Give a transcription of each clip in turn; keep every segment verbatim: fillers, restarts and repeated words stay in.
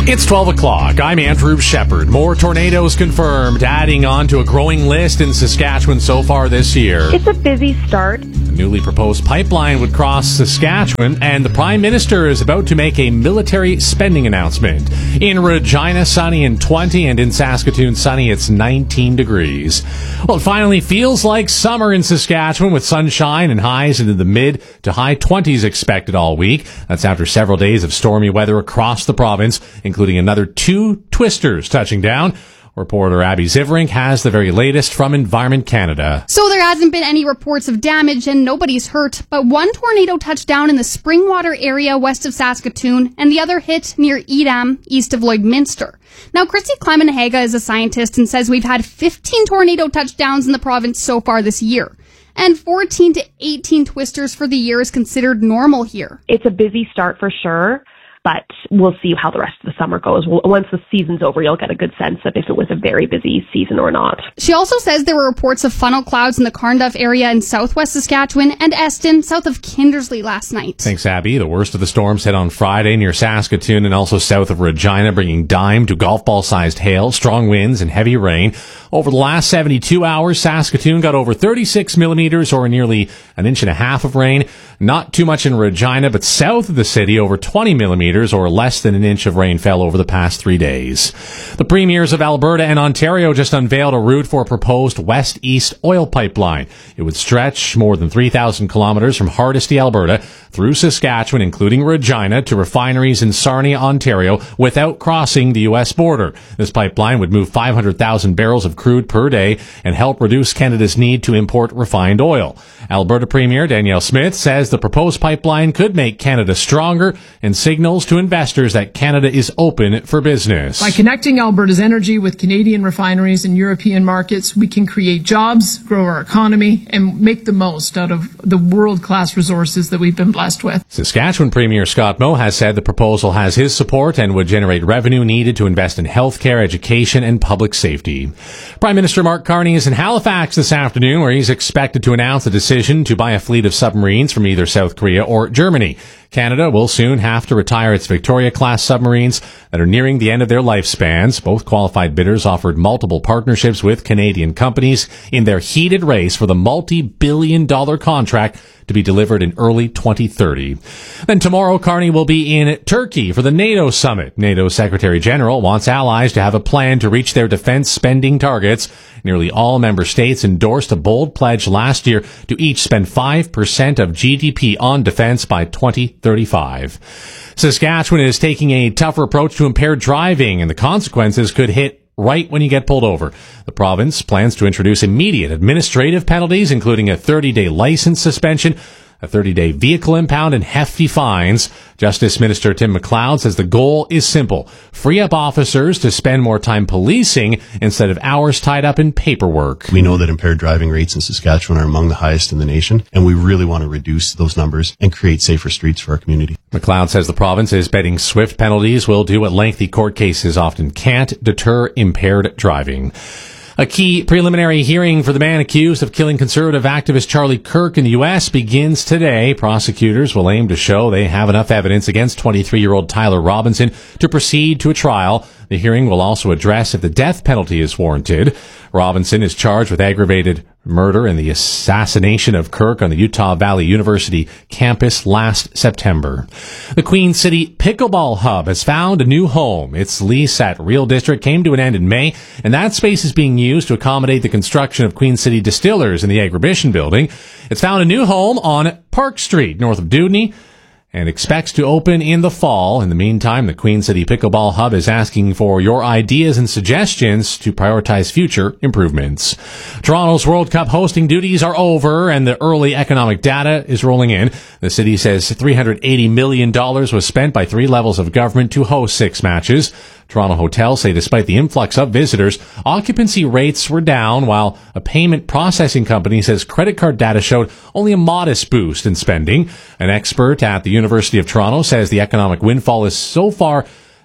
It's twelve o'clock. I'm Andrew Shepard. More tornadoes confirmed, adding on to a growing list in Saskatchewan so far this year. It's a busy start. A newly proposed pipeline would cross Saskatchewan, and the Prime Minister is about to make a military spending announcement. In Regina, sunny and twenty, and in Saskatoon, sunny, it's nineteen degrees. Well, it finally feels like summer in Saskatchewan with sunshine and highs into the mid to high twenties expected all week. That's after several days of stormy weather across the province, including another two twisters touching down. Reporter Abby Ziverink has the very latest from Environment Canada. So there hasn't been any reports of damage and nobody's hurt, but one tornado touched down in the Springwater area west of Saskatoon and the other hit near Edam east of Lloydminster. Now, Christy Clemenhaga is a scientist and says we've had fifteen tornado touchdowns in the province so far this year. And fourteen to eighteen twisters for the year is considered normal here. It's a busy start for sure, but we'll see how the rest of the summer goes. Once the season's over, you'll get a good sense of if it was a very busy season or not. She also says there were reports of funnel clouds in the Carnduff area in southwest Saskatchewan and Eston, south of Kindersley last night. Thanks, Abby. The worst of the storms hit on Friday near Saskatoon and also south of Regina, bringing dime to golf ball-sized hail, strong winds, and heavy rain. Over the last seventy-two hours, Saskatoon got over thirty-six millimeters, or nearly an inch and a half of rain. Not too much in Regina, but south of the city, over twenty millimeters, or less than an inch of rain fell over the past three days. The premiers of Alberta and Ontario just unveiled a route for a proposed west-east oil pipeline. It would stretch more than three thousand kilometers from Hardisty, Alberta, through Saskatchewan, including Regina, to refineries in Sarnia, Ontario, without crossing the U S border. This pipeline would move five hundred thousand barrels of crude per day and help reduce Canada's need to import refined oil. Alberta Premier Danielle Smith says the proposed pipeline could make Canada stronger and signals to investors that Canada is open for business. By connecting Alberta's energy with Canadian refineries and European markets, we can create jobs, grow our economy, and make the most out of the world-class resources that we've been blessed with. Saskatchewan Premier Scott Moe has said the proposal has his support and would generate revenue needed to invest in healthcare, education, and public safety. Prime Minister Mark Carney is in Halifax this afternoon, where he's expected to announce a decision to buy a fleet of submarines from either South Korea or Germany. Canada will soon have to retire its Victoria-class submarines that are nearing the end of their lifespans. Both qualified bidders offered multiple partnerships with Canadian companies in their heated race for the multi-billion dollar contract to be delivered in early twenty thirty. Then tomorrow, Carney will be in Turkey for the NATO summit. NATO Secretary General wants allies to have a plan to reach their defense spending targets. Nearly all member states endorsed a bold pledge last year to each spend five percent of G D P on defense by twenty thirty-five. Saskatchewan is taking a tougher approach to impaired driving, and the consequences could hit right when you get pulled over. The province plans to introduce immediate administrative penalties, including a thirty-day license suspension, a thirty-day vehicle impound, and hefty fines. Justice Minister Tim McLeod says the goal is simple: free up officers to spend more time policing instead of hours tied up in paperwork. We know that impaired driving rates in Saskatchewan are among the highest in the nation, and we really want to reduce those numbers and create safer streets for our community. McLeod says the province is betting swift penalties will do what lengthy court cases often can't: deter impaired driving. A key preliminary hearing for the man accused of killing conservative activist Charlie Kirk in the U S begins today. Prosecutors will aim to show they have enough evidence against twenty-three-year-old Tyler Robinson to proceed to a trial. The hearing will also address if the death penalty is warranted. Robinson is charged with aggravated murder and the assassination of Kirk on the Utah Valley University campus last September. The Queen City Pickleball Hub has found a new home. Its lease at Real District came to an end in May, and that space is being used to accommodate the construction of Queen City Distillers in the Agribition building. It's found a new home on Park Street, north of Dewdney, and expects to open in the fall. In the meantime, the Queen City Pickleball Hub is asking for your ideas and suggestions to prioritize future improvements. Toronto's World Cup hosting duties are over, and the early economic data is rolling in. The city says three hundred eighty million dollars was spent by three levels of government to host six matches. Toronto hotels say despite the influx of visitors, occupancy rates were down, while a payment processing company says credit card data showed only a modest boost in spending. An expert at the University of Toronto says the economic windfall is so far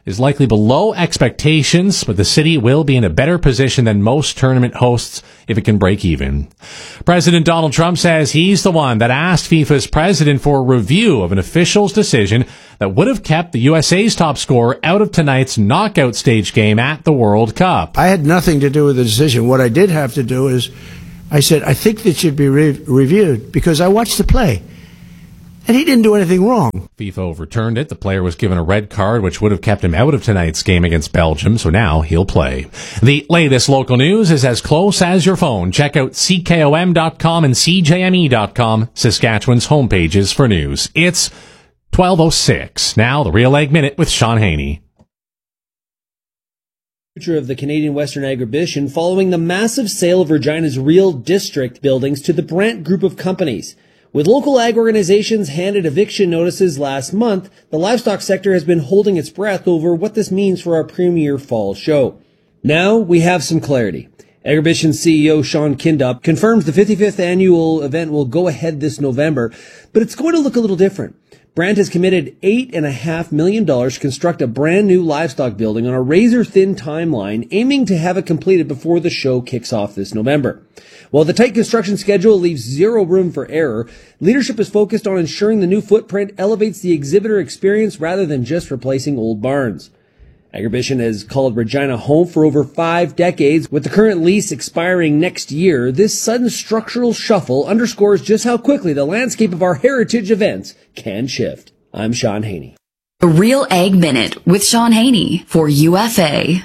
is likely below expectations, but the city will be in a better position than most tournament hosts if it can break even. President Donald Trump says he's the one that asked FIFA's president for a review of an official's decision that would have kept the U S A's top scorer out of tonight's knockout stage game at the World Cup. I had nothing to do with the decision. What I did have to do is I said, I think that should be re- reviewed because I watched the play. And he didn't do anything wrong. FIFA overturned it. The player was given a red card, which would have kept him out of tonight's game against Belgium, so now he'll play. The latest local news is as close as your phone. Check out C K O M dot com and C J M E dot com, Saskatchewan's homepages for news. It's twelve oh six. Now, the Real Ag Minute with Sean Haney. Future of the Canadian Western Agribition following the massive sale of Regina's Real District buildings to the Brandt Group of Companies. With local ag organizations handed eviction notices last month, the livestock sector has been holding its breath over what this means for our premier fall show. Now we have some clarity. Agribition C E O Sean Kindup confirms the fifty-fifth annual event will go ahead this November, but it's going to look a little different. Brandt has committed eight point five million dollars to construct a brand new livestock building on a razor-thin timeline, aiming to have it completed before the show kicks off this November. While the tight construction schedule leaves zero room for error, leadership is focused on ensuring the new footprint elevates the exhibitor experience rather than just replacing old barns. Agribition has called Regina home for over five decades. With the current lease expiring next year, this sudden structural shuffle underscores just how quickly the landscape of our heritage events can shift. I'm Sean Haney. The Real Ag Minute with Sean Haney for U F A.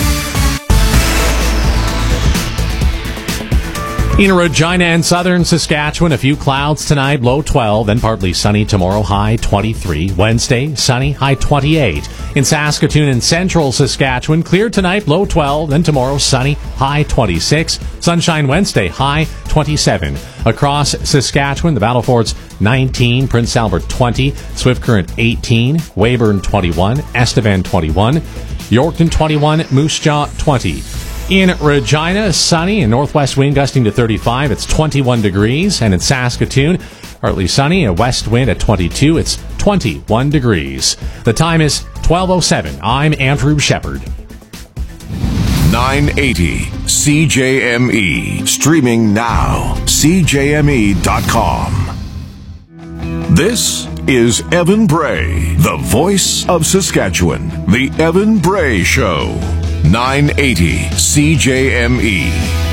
In Regina and southern Saskatchewan, a few clouds tonight, low twelve, then partly sunny tomorrow, high twenty-three. Wednesday, sunny, high twenty-eight. In Saskatoon and central Saskatchewan, clear tonight, low twelve, then tomorrow, sunny, high twenty-six. Sunshine Wednesday, high twenty-seven. Across Saskatchewan, the Battle Fort's nineteen, Prince Albert twenty, Swift Current eighteen, Weyburn twenty-one, Estevan twenty-one, Yorkton twenty-one, Moose Jaw twenty. In Regina, sunny and northwest wind gusting to thirty-five. It's twenty-one degrees. And in Saskatoon, partly sunny, a west wind at twenty-two. It's twenty-one degrees. The time is twelve oh seven. I'm Andrew Shepard. nine eighty C J M E. Streaming now. C J M E dot com. This is Evan Bray, the voice of Saskatchewan. The Evan Bray Show. nine eighty C J M E.